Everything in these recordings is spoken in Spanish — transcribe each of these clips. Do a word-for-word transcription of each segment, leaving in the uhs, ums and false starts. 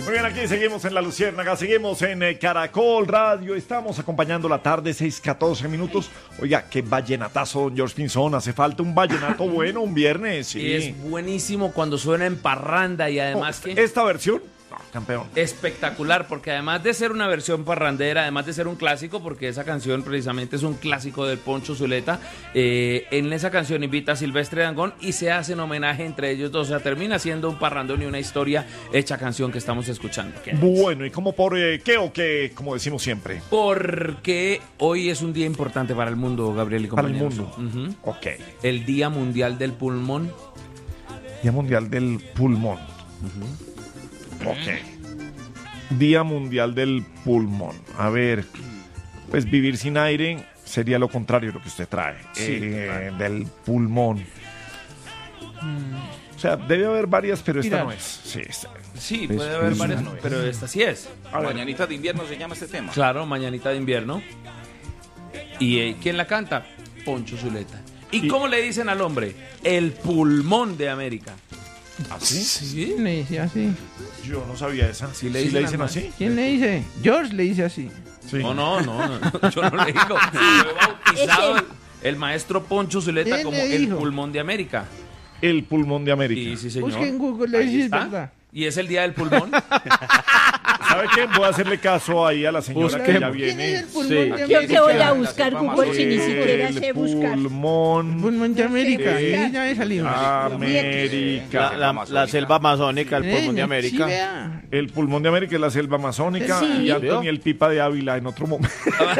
Muy bien, aquí seguimos en La Luciérnaga, seguimos en eh, Caracol Radio, estamos acompañando la tarde, seis catorce minutos. Oiga, qué vallenatazo, don George Pinzón, hace falta un vallenato bueno un viernes. Sí. Es buenísimo cuando suena en parranda y además Oh, que... Esta versión, no, campeón. Espectacular, porque además de ser una versión parrandera, además de ser un clásico, porque esa canción precisamente es un clásico del Poncho Zuleta, eh, en esa canción invita a Silvestre Dangond y se hacen homenaje entre ellos dos, o sea, termina siendo un parrandón y una historia hecha canción que estamos escuchando. ¿Qué Bueno, ¿y cómo por eh, qué o qué, como decimos siempre? Porque hoy es un día importante para el mundo, Gabriel y Para el compañeros. mundo. Ujú. Ok. El Día Mundial del Pulmón. Día Mundial del Pulmón. Ok. Día Mundial del Pulmón. A ver, pues vivir sin aire sería lo contrario de lo que usted trae. Sí, Eh, del pulmón. O sea, debe haber varias, pero esta Mira. no es. Sí, esta- Sí, Pues, puede haber pues, varias, no es. pero esta sí es. A ver, Mañanita de invierno se llama este tema. Claro, Mañanita de Invierno. ¿Y eh, quién la canta? Poncho Zuleta. ¿Y, Y- cómo le dicen al hombre? El pulmón de América. ¿así? ¿Sí? ¿Quién le dice así? Yo no sabía esa. Sí le ¿Sí dicen le dicen al así? ¿Quién le dice? George le dice así. Sí. No, no, no, no, yo no le digo. Yo he bautizado el, el maestro Poncho Zuleta ¿Quién como le el dijo? pulmón de América. El pulmón de América. Y sí, señor. Busque en Google, le Ahí dice, es está. verdad. Y es el día del pulmón. ¿Sabe qué? Voy a hacerle caso ahí a la señora que ya ¿Quién viene. es el pulmón Sí. de Yo América? que voy a La buscar selva Google si ni amazónica. siquiera sé El buscar. pulmón Pulmón de América. Sí. Sí, ya me salió. América. La, la- la selva amazónica, el pulmón de Eh, América. Sí, vea. El pulmón de América es la selva amazónica Sí. y Antonio el Pipa de Ávila en otro momento.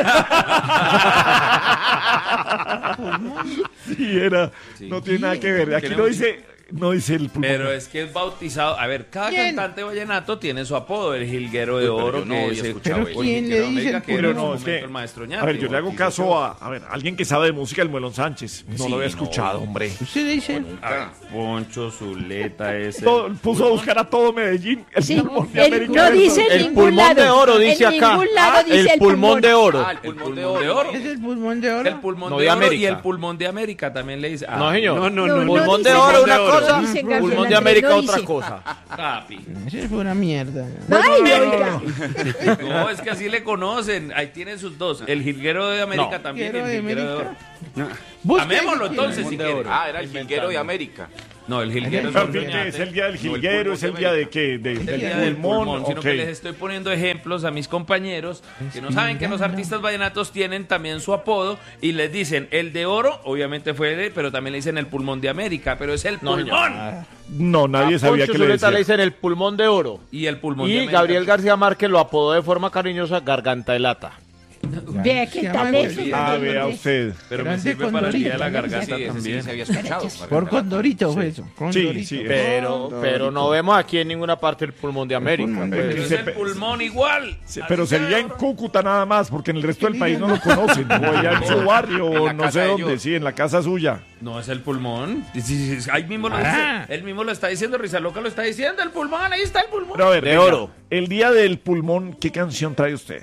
Sí, era. No tiene nada que ver. Aquí Tiene no mucho- dice, no dice el pulmón. Pero es que es bautizado. A ver, cada ¿Quién? cantante vallenato tiene su apodo, el jilguero de Uy, pero oro. yo no que había es el- escuchado Pero eso. ¿quién le Hilguero de dice América, el que era Pero en su no, es momento que. el maestro A Ñate. ver, yo le hago caso a. A ver, alguien que sabe de música, el Muelón Sánchez. No Sí, lo había no. escuchado, hombre. ¿Usted le dice? A ver, Poncho Zuleta ese. Todo- puso a buscar a todo Medellín. El Sí, pulmón de el- América. no dice en El ningún pulmón de lado. oro, dice En acá. ningún lado Ah, dice el el pulmón de oro. Ah, el pulmón de oro. ¿Es el pulmón de oro? El pulmón No, de de oro y América. el pulmón de América también le dice. Ah, No, señor. No, no, Pulmón dice de oro nada. una No cosa, dice, Gabriel pulmón de Andrés, América no otra dice. cosa. Papi. Eso es pura mierda. Ay, oiga. No, es que así le conocen. Ahí tienen sus dos. El jilguero de América No. también y Jilguero el de jilguero de oro. América. Busque Amémoslo quién entonces es. si quiere. Ah, era el jilguero de América. No, el jilguero es Pero, otro ¿qué ñate. es el día del No, el jilguero? pulmón ¿Es de el día de América. qué? De- El del día del pulmón. pulmón, sino Ok. que les estoy poniendo ejemplos a mis compañeros que no saben que los artistas vallenatos tienen también su apodo y les dicen el de oro, obviamente fue él, pero también le dicen el pulmón de América, pero es el No, pulmón. No, nadie A sabía Poncho que le Zuleta decía. le dicen el pulmón de oro. Y el pulmón de Y América. Gabriel García Márquez lo apodó de forma cariñosa Garganta de Lata. Vea qué tal eso. Ah, Gabriel vea Andrés. usted. Pero me Grande sirve para el día de la Condorito, garganta Sí, ese sí también. se había escuchado. Por Condorito fue eso. Condorito. sí. Pero, pero no vemos aquí en ninguna parte el pulmón de América. pulmón de pues. Pero es se el pe- pulmón igual. Sí, Así pero sea sería de en oro. Cúcuta nada más, porque en el resto del país no lo conocen. O allá en su barrio, En o la no casa sé de dónde, ellos. sí, en la casa suya. No es el pulmón. Sí, sí, sí, ahí mismo lo dice. Ah. Él mismo lo está diciendo, Risa Loca lo está diciendo. El pulmón, ahí está el pulmón. Pero a ver, De venga, oro. el día del pulmón, ¿qué canción trae usted?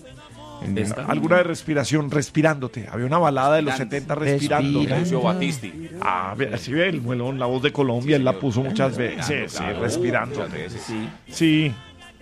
Esta. Alguna de respiración, respirándote. Había una balada de los setenta respirando. Respira. Lucio Batisti. Ah, ve- así ve el muelón, la voz de Colombia, él la puso muchas veces, sí, Claro, respirándote. muchas veces. Sí. Sí,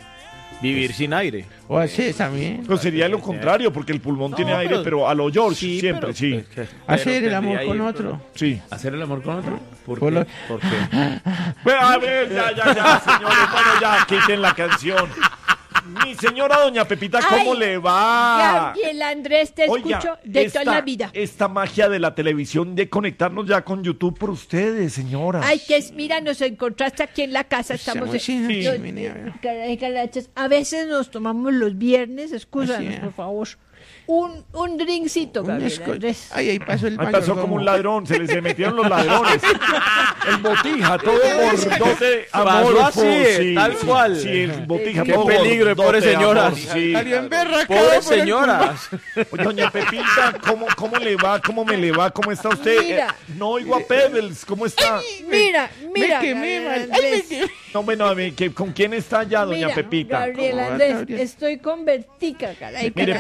Vivir sin aire. O así también. pero sería lo contrario, porque el pulmón tiene No, aire, pero- pero a lo George, Sí, siempre, pero- sí, es que- Hacer el tendría amor ahí, con pero- otro. sí. ¿Hacer el amor con otro? ¿Por Por qué? lo- ¿Por qué? Bueno, a ver, ya, ya, ya, señores, bueno, ya, quiten la canción. Mi señora doña Pepita, ¿cómo Ay, le va? Gabriel Andrés, te Oiga, escucho de esta, toda la vida. esta magia de la televisión, de conectarnos ya con YouTube por ustedes, señora. Ay, que es, mira, nos encontraste aquí en la casa, estamos... Sí, sí, sí, yo- mire, a ver. caray, carachas, a veces nos tomamos los viernes, excúsanos, Así es. por favor, un, un drinkcito, Un Gabriel esco- Andrés. Ay, ahí pasó el Ahí pasó mayordomo. como un ladrón, se les se metieron los ladrones. El botija, todo por dote amor. Pasó así, sí, tal sí, cual. Sí, el botija, Qué todo por peligro, dote pobres amor, señoras. sí. Salió emberracado Pobres por el señoras. Oye, doña Pepita, ¿cómo, ¿cómo le va? ¿Cómo me le va? ¿Cómo está usted? Mira. Eh, no oigo a Pebbles, ¿cómo está? Mira, mira, Me quemé, Gabriel man. Ay, me Andrés. quemé. No, bueno, a ver, ¿qué- ¿con quién está ya, doña Mira, Pepita? Gabriel ¿Cómo va, Andrés, Gabriel? estoy con Vertica, caray, Mire, caracha. pri- para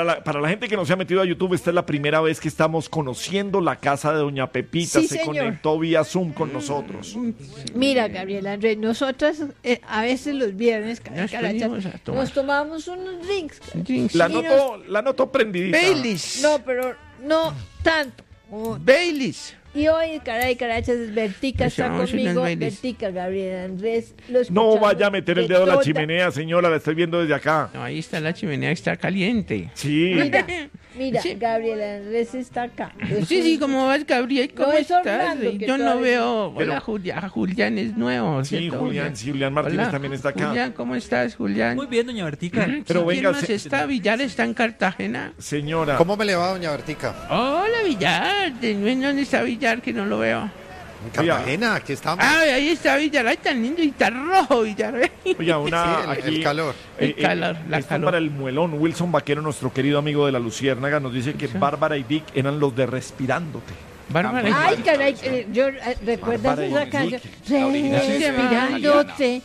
la, para la gente que no se ha metido a YouTube, esta es la primera vez que estamos conociendo la casa de doña Pepita. Sí, se señor. conectó vía Zoom con nosotros. Mira, Gabriel Andrés, nosotras eh, a veces los viernes, cara- Nos carachas, venimos a tomar. nos tomamos unos drinks. cara. Drinks. La Y noto, la noto prendidita. Baileys. No, pero no tanto. como- Baileys. Y hoy, caray, carachas, Vertica Nos está llamamos conmigo. unos bailes. Vertica, Gabriel Andrés. Lo No escuchamos vaya a meter el de dedo a la toda- chimenea, señora, la estoy viendo desde acá. No, ahí está la chimenea, está caliente. Sí. Mira, mira, Sí. Gabriel Andrés está acá. Sí, sí, ¿cómo vas, Gabriel? ¿Cómo No, es estás? Orlando, que Yo no todavía- veo... Pero- Hola, Julián. Julián es nuevo, Sí, ¿cierto, Julián, sí, Julián Martínez Hola, también está acá. Julián, ¿cómo estás, Julián? Muy bien, doña Bertica. Mm, Pero ¿quién venga, más se- está? ¿Villar está en Cartagena? Señora. ¿Cómo me le va, doña Bertica? Hola, Villar. ¿De- ¿Dónde está Villar que no lo veo? En Cartagena, aquí estamos. Ah, ahí está Villar. Ay, tan lindo y tan rojo, Villar. Oiga, una Sí, el- aquí, el calor. El calor, la esto calor. para el muelón. Wilson Vaquero, nuestro querido amigo de la Luciérnaga, nos dice que Sí. Bárbara y Dick eran los de Respirándote. Bárbara. Ay, caray, eh, yo eh, recuerdas Bárbara esa y canción. Dick, la original. Respirándote.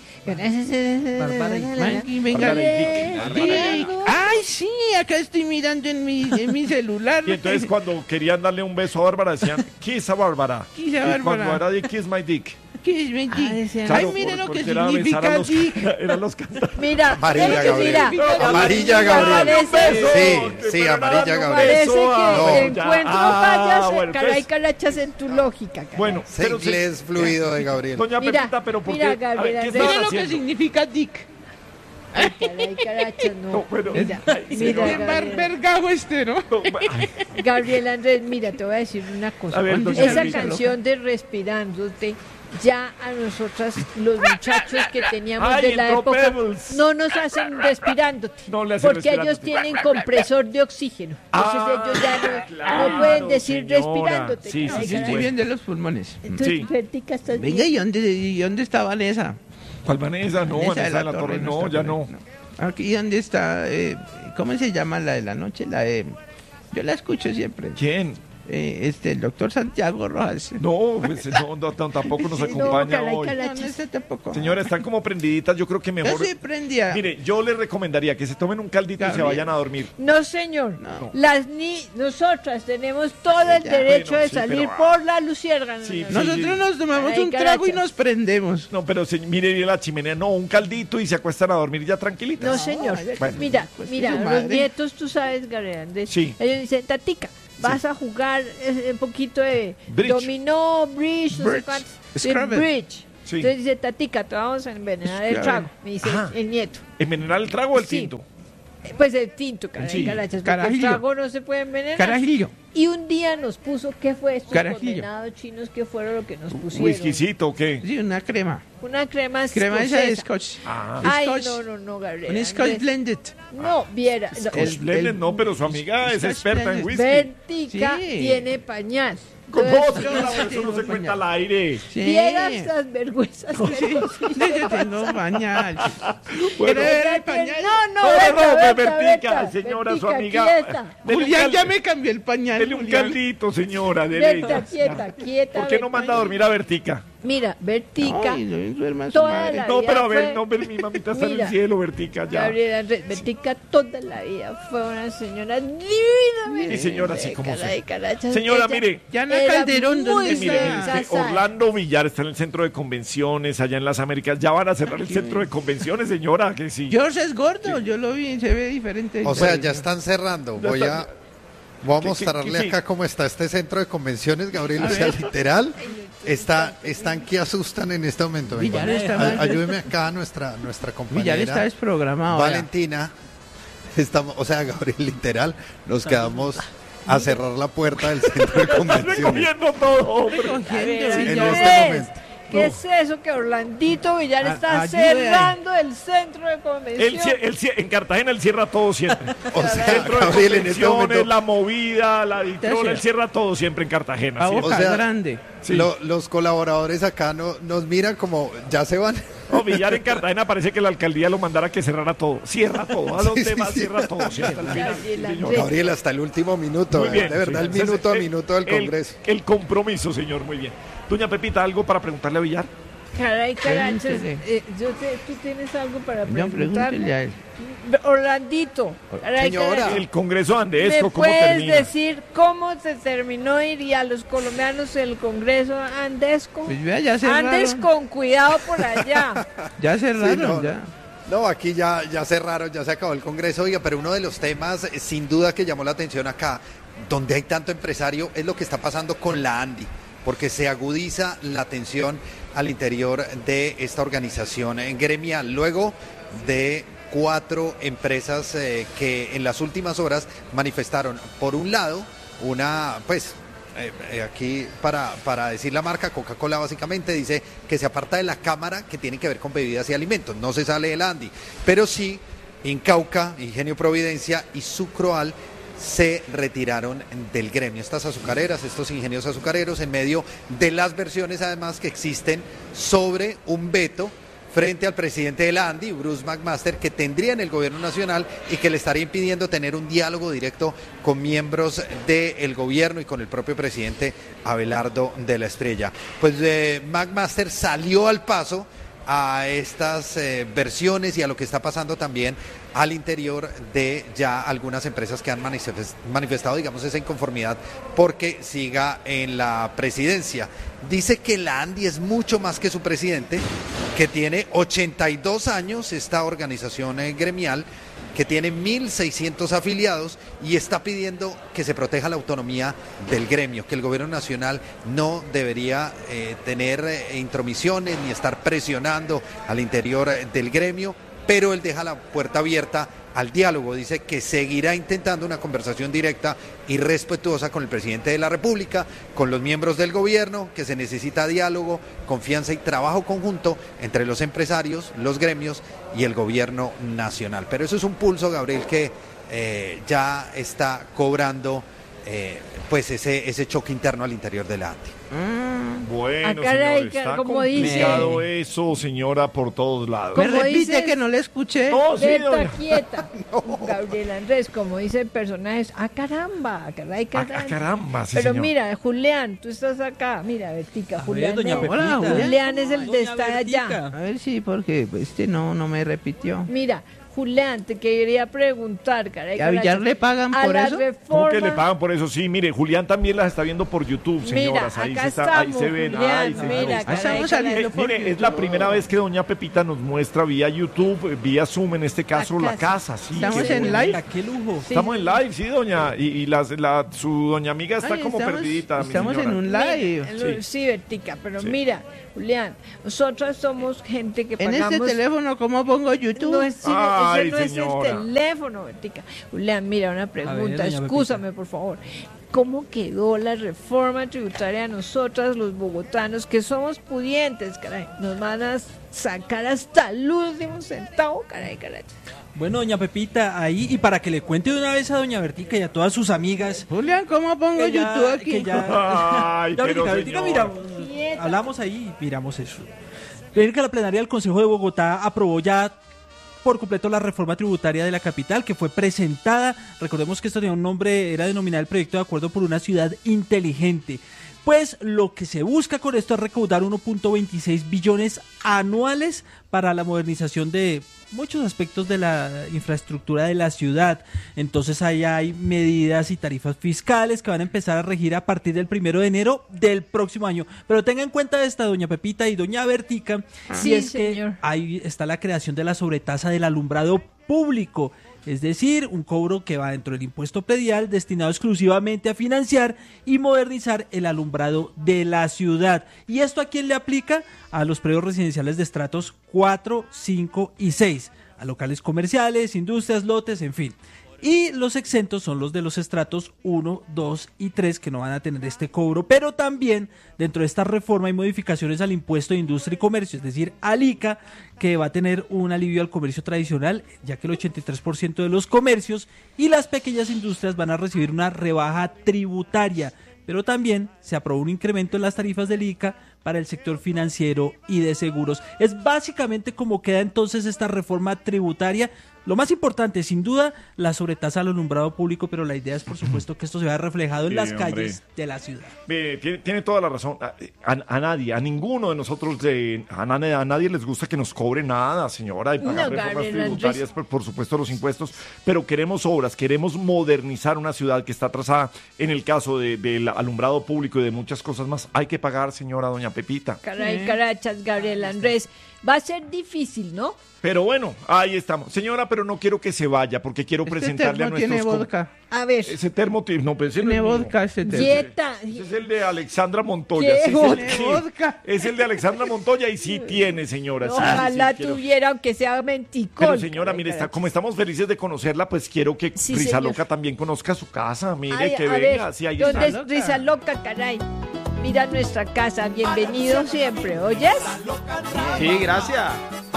Maggie, venga. Bárbara y Dick. Dick. Ay, sí, acá estoy mirando en mi, en mi celular. Y entonces cuando querían darle un beso a Bárbara decían, kiss a Bárbara. Kiss a Y Bárbara. cuando era Dick, kiss my dick. ¿Qué es mi Ay, Dick? sí, Ay, Claro, mira por- lo que porque era besar a significa los- Dick. eran los cantantes. Mira, Amarilla, es que Gabriel. mira, Amarilla, Gabriel. Parece, Sí, sí, amarilla, Gabriel. parece que No, encuentro ya. fallas, Ah, bueno, caray, entonces- carachas en tu lógica. caray. Bueno, Ese pero se- inglés fluido de Gabriel. doña Mira, Pepita, pero ¿por mira, qué? A ver, Gabriela, ¿qué mira Mira estaban lo que haciendo? significa Dick. Ay, caray, carachas, no. No, bueno, Mira, ay, mira, señora. Qué Gabriel, barbergajo este, ¿no? No, ay, Gabriel Andrés, mira, te voy a decir una cosa. A ver, doña Esa Elvira. canción de Respirándote, ya a nosotras, los muchachos que teníamos Ay, de la entró época, Pebbles. no nos hacen respirándote. No le hacen porque ellos respirándote. tienen compresor de oxígeno. Entonces Ah, ellos ya no, claro, no pueden decir señora. respirándote. Sí, caray, sí, sí, caray. Estoy bien de los pulmones. Entonces, Sí. Vertica, ¿estás Venga, bien? ¿y dónde, y dónde está Vanessa? ¿Cuál Vanessa? No, Vanessa Vanessa de la Torre, no, nuestra ya Torre, no. Aquí, ¿dónde está? Eh, ¿Cómo se llama la de la noche? La de... Yo la escucho siempre. ¿Quién? Eh, este, el doctor Santiago Rojas. No, pues no, no, no, tampoco nos No, acompaña caray, hoy. caray. No, no está tampoco. Señora, están como prendiditas, yo creo que Yo mejor... sí prendía. Mire, yo les recomendaría que se tomen un caldito y se Gabriel. vayan a dormir. No, señor. No. Las ni nosotras tenemos todo el Ya, derecho bueno, de sí, salir pero- por la luciérnaga. Sí, no, no. Nosotros sí. nos tomamos Ay, un trago y carachas. nos prendemos. No, pero se, mire la chimenea, no, un caldito y se acuestan a dormir ya tranquilitas. No, señor. Bueno. Mira, Pues mira, que su los madre. nietos, tú sabes, Gabriel Andrés, Sí. ellos dicen, Tatica, vas a jugar eh, un poquito de Bridge. dominó, bridge, no sé Bridge. cuántos. Sí, Scrabble. bridge. Sí. Entonces dice, Tatica, te vamos a envenenar el Scrabble. trago, me dice Ajá. el nieto. ¿Envenenar el trago o el Sí. tinto? Eh, Pues el tinto, caray, Sí. carachas, porque el Carajillo. trago no se puede envenenar. Carajillo. Y un día nos puso, ¿qué fue estos Carajillo. condenados chinos? ¿Qué fueron lo que nos pusieron? ¿Whiskycito o qué? Sí, una crema. Una crema Crema esa de escocesa. scotch. Ah. Ay, Scotch. no, no, no, Gabriel. Un scotch Andrés. blended. No, viera. no. Scotch El- Blended, el- no, pero su amiga es Scotch experta en Blended. whisky. Vertica Sí. tiene pañal. ¿Cómo, Entonces, señora? Eso no se cuenta al aire. Sí. viera estas vergüenzas. que nos Sí, yo tengo pañal. Bueno. ¿Quiere ver el hizo. pañal? No, no, No, Berta, no, Berta, Bertica, Berta, señora, su Bertica, amiga. quieta. Dele un Julián cal- ya me cambió el pañal. Dele un Julián. caldito, señora. Dele. Berta, quieta, quieta. ¿Por qué no Berta. manda a dormir a Bertica? Mira, Bertica. Ay, no duerma su Toda madre. la- No, pero a ver, fue- no, pero mi mamita está en Mira. el cielo, Bertica, ya. Gabriela Andrés, Bertica toda la vida fue una señora divina. Sí, señora, sí, como Caray, se- carachas, Señora, ella mire. Yana era Calderón, muy ¿dónde Eh, mire, mire, está? es que Orlando Villar está en el centro de convenciones, allá en las Américas. Ya van a cerrar el centro de convenciones, señora, que sí. George es gordo, yo lo vi, se ve diferente. O sea, ya están cerrando. Ya Voy están- a, voy a ¿Qué- mostrarle qué- qué- acá cómo está este centro de convenciones, Gabriel. O sea, literal, está, están que asustan en este momento. Venga, Villar está ay- mal. ayúdeme acá, nuestra, nuestra Villar compañera está desprogramado. vea. Valentina. Estamos, o sea, Gabriel, literal, nos quedamos a cerrar la puerta del centro de Están convenciones. recogiendo todo, hombre. Cogiendo, ¿Qué En Villar. este es? momento. ¿Qué es eso que Orlandito Villar A- está ayude ahí. cerrando el centro de Él, convención? cie- él cie- en Cartagena él cierra todo siempre. O sea, Centro de Gabriel, en este convenciones, momento, la movida, la editora, Entonces- él cierra todo siempre en Cartagena. A siempre. boca O sea, grande. Sí. lo- los colaboradores acá no, nos miran como, ya se van. No, Villar en Cartagena parece que la alcaldía lo mandara que cerrara todo. Cierra todo. A Sí, donde sí, va, sí. cierra todo. Sí, hasta el final. Gabriel señor. Andrés. Gabriel, hasta el último minuto, Muy ¿eh? bien. de verdad, sí. el minuto a El- minuto del el- Congreso. El compromiso, señor, muy bien. Doña Pepita, ¿algo para preguntarle a Villar? Caray, carachas, Pregúntele. eh, yo te- tú tienes algo para No, preguntarle. pregúntele a él. Orlandito, caray, Señora. carachas, El Congreso ¿me Andesco, ¿cómo puedes termina? decir cómo se terminó ir y a los colombianos el Congreso Andesco? Pues vea, ya Andes cerraron. con cuidado por allá. Ya cerraron, Sí, no, ya. No, aquí ya, ya cerraron, ya se acabó el Congreso, oiga, pero uno de los temas eh, sin duda que llamó la atención acá, donde hay tanto empresario, es lo que está pasando con la ANDI, porque se agudiza la tensión al interior de esta organización eh, gremial, luego de cuatro empresas eh, que en las últimas horas manifestaron, por un lado, una, pues, eh, eh, aquí para, para decir la marca, Coca-Cola básicamente dice que se aparta de la Cámara que tiene que ver con bebidas y alimentos, no se sale del ANDI, pero sí Incauca, Ingenio Providencia y Sucroal se retiraron del gremio. Estas azucareras, estos ingenios azucareros, en medio de las versiones además que existen sobre un veto frente al presidente de la ANDI, Bruce McMaster, que tendría en el gobierno nacional y que le estaría impidiendo tener un diálogo directo con miembros del gobierno y con el propio presidente Abelardo de la Estrella. Pues eh, McMaster salió al paso a estas eh, versiones y a lo que está pasando también al interior de ya algunas empresas que han manifest- manifestado, digamos, esa inconformidad porque siga en la presidencia. Dice que la ANDI es mucho más que su presidente, que tiene ochenta y dos años, esta organización eh, gremial, que tiene mil seiscientos afiliados y está pidiendo que se proteja la autonomía del gremio, que el gobierno nacional no debería eh, tener eh, intromisiones ni estar presionando al interior eh, del gremio, pero él deja la puerta abierta al diálogo, dice que seguirá intentando una conversación directa y respetuosa con el presidente de la República, con los miembros del gobierno, que se necesita diálogo, confianza y trabajo conjunto entre los empresarios, los gremios y el gobierno nacional. Pero eso es un pulso, Gabriel, que eh, ya está cobrando eh, pues ese, ese choque interno al interior de la ANDI. Bueno, Ah, caray, señor, está como dice- complicado eso, señora, por todos lados. ¿Me ¿Cómo repite dices? que no le escuché? No, sí, Berta doña. quieta. Gabriel Andrés, como dicen personajes, ah caramba, caray, Ah, caray. ah, caramba, sí, Pero señor. mira, Julián, tú estás acá, mira, Bertica, Julián. doña no. Pepita. Hola, Julián. Julián es el de Doña estar allá. Bertica. A ver si, porque este no, no me repitió. Mira, Julián, te quería preguntar, caray. ¿Y a Villar caray, le pagan a por la eso? ¿Cómo que reforma- le pagan por eso? Sí, mire, Julián también las está viendo por YouTube, señoras. Mira, ahí, acá se está, ahí estamos, se ven. Julián, Ay, señor. mira, Ah, caray, estamos caray. saliendo Eh, por mire, es YouTube. la primera vez que doña Pepita nos muestra vía YouTube, eh, vía Zoom en este caso, La la casa. Sí, Estamos qué en bueno. live. Oiga, qué lujo. Sí. Estamos en live, sí, doña. Y, y las- la, su doña amiga está Ay, como estamos, perdidita, mi Estamos en señora. un Mira, live. el- Sí, Bertica, pero Sí. mira, Julián, nosotros somos gente que En pagamos... este teléfono, ¿cómo pongo YouTube? No es, Ay, ese no señora. es el teléfono, Bertica. Julián, mira, una pregunta, doña excúsame, por favor. ¿Cómo quedó la reforma tributaria a nosotras, los bogotanos, que somos pudientes, caray? Nos van a sacar hasta el último centavo, caray, caray. Bueno, doña Pepita, ahí, y para que le cuente de una vez a doña Bertica y a todas sus amigas. Julián, ¿cómo pongo que ya- YouTube aquí? que ya- Ay, Ya, pero, Bertica, Bertica, señor. mira, Quieta. hablamos ahí, miramos eso. Ven que la plenaria del Consejo de Bogotá aprobó ya por completo la reforma tributaria de la capital que fue presentada. Recordemos que esto tenía un nombre, era denominado el proyecto de acuerdo por una ciudad inteligente. Pues lo que se busca con esto es recaudar uno punto veintiséis billones anuales para la modernización de muchos aspectos de la infraestructura de la ciudad. Entonces ahí hay medidas y tarifas fiscales que van a empezar a regir a partir del primero de enero del próximo año. Pero tengan en cuenta esta, doña Pepita y doña Bertica, si Sí, es señor. que ahí está la creación de la sobretasa del alumbrado público. Es decir, un cobro que va dentro del impuesto predial destinado exclusivamente a financiar y modernizar el alumbrado de la ciudad. ¿Y esto a quién le aplica? A los predios residenciales de estratos cuatro, cinco y seis, a locales comerciales, industrias, lotes, en fin. Y los exentos son los de los estratos uno, dos y tres que no van a tener este cobro, pero también dentro de esta reforma hay modificaciones al impuesto de industria y comercio, es decir, al I C A, que va a tener un alivio al comercio tradicional, ya que el ochenta y tres por ciento de los comercios y las pequeñas industrias van a recibir una rebaja tributaria, pero también se aprobó un incremento en las tarifas del I C A para el sector financiero y de seguros. Es básicamente como queda entonces esta reforma tributaria. Lo más importante, sin duda, la sobretasa al alumbrado público, pero la idea es, por supuesto, que esto se vea reflejado en Sí, las hombre. calles de la ciudad. Eh, tiene, tiene toda la razón. A, a- a nadie, a ninguno de nosotros, de, a, na- a nadie les gusta que nos cobre nada, señora, y pagar No, reformas Gabriel tributarias, Andrés. por, por supuesto los impuestos, pero queremos obras, queremos modernizar una ciudad que está atrasada. En el caso de- del alumbrado público y de muchas cosas más, hay que pagar, señora doña Pepita. Caray, carachas, Gabriel Andrés. Va a ser difícil, ¿no? Pero bueno, ahí estamos. Señora, pero no quiero que se vaya, porque quiero Este presentarle a termo nuestros... tiene com- vodka. A ver, Ese termo, ti- no, pero ese no Tiene es mío. vodka este termo. dieta. Ese es el de Alexandra Montoya. ¿Qué sí, es, vodka? el, sí, Vodka. es el de Alexandra Montoya y sí tiene, señora. sí, sí, sí, Ojalá quiero- tuviera, aunque sea menticol. Pero señora, mire, está, como estamos felices de conocerla, pues quiero que Sí, Risa señor. Loca también conozca su casa. Mire, Ay, que a venga, ver, sí, ahí ¿dónde está. es Risa Loca, caray? Mira nuestra casa, bienvenido siempre, ¿oyes? Sí, gracias.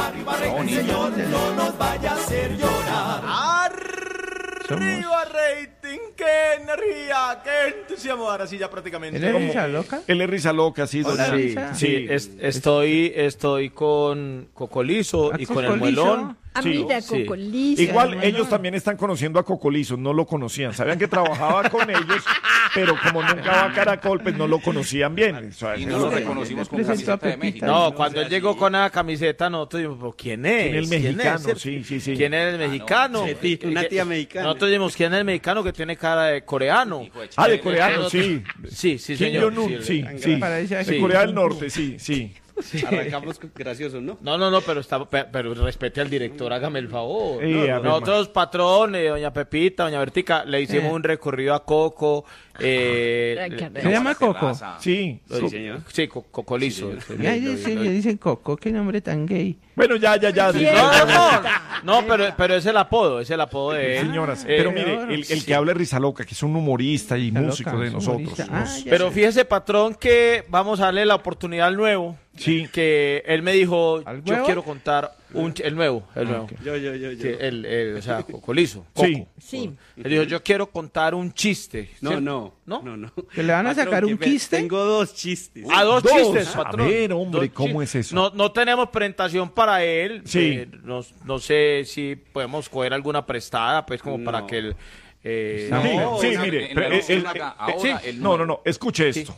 Somos- rating! ¡Qué energía! ¡Qué entusiasmo! Ahora sí, ya prácticamente. ¿Él es Risa Loca? Él es Risa Loca, sí, Hola, doña- Risa. Sí, Sí, es- estoy, estoy con Cocolizo ¿A y con el Cocolizo? muelón. Ah, Sí, mira, sí. Cocolizo. Igual hermano. ellos también están conociendo a Cocolizo, no lo conocían. Sabían que trabajaba con ellos, pero como nunca va a Caracol, pues no lo conocían bien. O sea, Y eso no es lo lo que- reconocimos con presentó a camiseta de Pepita. México. No, cuando él llegó con la camiseta, nosotros dijimos, "¿Pero ¿quién es? ¿Quién es el mexicano? ¿Quién Sí, sí, sí. ¿Quién es el mexicano? Sí, una Que- tía mexicana. Nosotros dijimos, ¿quién es el mexicano que tiene cara de coreano? Hijo de Ah, de Chile. coreano, sí. Sí, sí, Kim señor. Jong-un, Sí, sí, sí. Parece De aquí. Corea del Norte, sí, sí. Arrancamos con- graciosos, ¿no? No, no, no, pero está, pe- pero respete al director, hágame el favor. Eh, No, a ver, nosotros, patrón, eh, doña Pepita, doña Bertica, le hicimos Eh. un recorrido a Coco. Eh, Ay, qué eh, rico. ¿Se llama Coco? Terraza. Sí. Sí, señor. sí, Co- Cocolizo. Y ahí dice- le dicen Coco, qué nombre tan gay. Bueno, ya, ya, ya. Bien. No, señora. no, no, no, pero, pero es el apodo, es el apodo de él. Señoras, Eh, pero mire, el, el que habla es Risa Loca, que es un humorista y Risa músico Loca, de es nosotros. humorista. Nos- Ah, ya Pero sé. fíjese, patrón, que vamos a darle la oportunidad al nuevo. Sí. Que él me dijo, ¿Al yo huevo? quiero contar un ch- el nuevo, el nuevo. Yo, yo, yo, yo. Sí, el, el- o sea, Cocolizo. Coco. Sí. Sí. Él dijo, yo quiero contar un chiste. No, ¿cierto? no, ¿No? no, no. ¿Que le van a sacar Patrón, un que ve- quiste? Tengo dos chistes. Ah, dos, Dos. chistes, A patrón. ver, hombre, Dos ¿cómo chistes. es eso? No, no tenemos presentación para él. Sí. Eh, no, no sé si podemos coger alguna prestada, pues, como para No. que él... eh, No. Sí, No, sí, en la- mire. en pero, la eh, Luciérnaga, eh, ahora sí. el No, no, nuevo. no, escuche esto.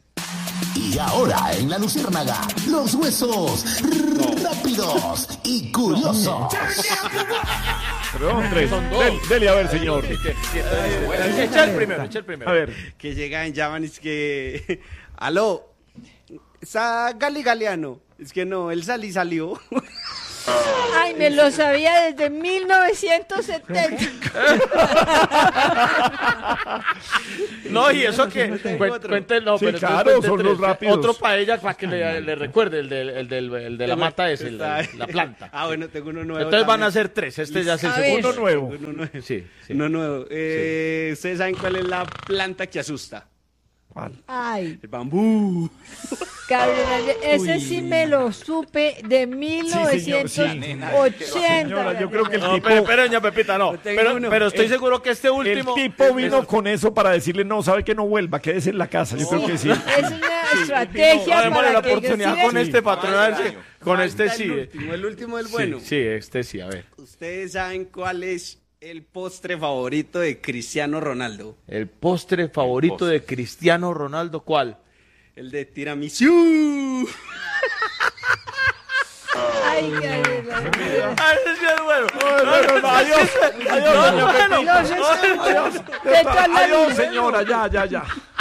Y ahora en la Luciérnaga, los huesos rápidos y curiosos. Perdón, tres. Del- Dele, a ver, señor. Echa el primero, echa el primero. A ver. Que llegan, llaman, es que... Aló, ¿está Gali Galeano? Es que no, él salí salió. Ay, me lo sabía desde mil novecientos setenta. No, y eso que... tengo cuen- cuente, no, Sí, pero entonces claro, cuente son tres. los rápidos. Otro para ella, para que le, le recuerde, el, del, el, del, el de la mata es el, Está- la planta. Ah, bueno, tengo uno nuevo. Entonces van a también. ser tres, este ya es el A ver. segundo. Uno nuevo. Uno nuevo. Sí, sí. Uno nuevo. Eh, ¿Ustedes saben cuál es la planta que asusta? ¿Cuál? Ay, El bambú. Gabriel, ese sí me lo supe de mil novecientos ochenta. Señora, yo creo que el No, tipo... pero, pero, doña Pepita, no. Yo tengo Pero, uno. pero estoy El- seguro que este El último... tipo vino con eso para decirle, no, sabe que no vuelva, quédese en la casa. Yo creo que sí. Es una estrategia No, démosle para la que oportunidad sí, con es- este patrón. a ver si- Con este Falta sí. El eh. último, el último del Sí, bueno. sí, este sí, a ver. ¿Ustedes saben cuál es el postre favorito de Cristiano Ronaldo? El postre favorito de Cristiano Ronaldo, ¿cuál? El de tiramisú. Ay, Gabriel. Ah, ese sí es bueno. No, no, no, adiós. Adiós, doña Pepita. Los estudios de toda la Adiós, vida. señora, ya, ya, ya.